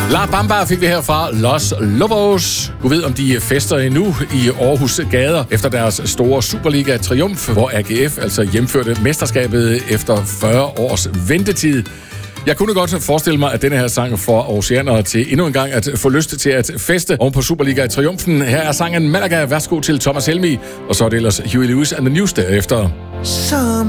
La Bamba fik vi her fra Los Lobos. Du ved, om de fester endnu i Aarhus gader efter deres store Superliga-triumf, hvor AGF altså hjemførte mesterskabet efter 40 års ventetid. Jeg kunne godt forestille mig, at denne her sang får oceanere til endnu en gang at få lyst til at feste oven på Superliga-triumfen. Her er sangen Malaga. Værsgo til Thomas Helmig, og så er det ellers Huey Lewis and the News derefter.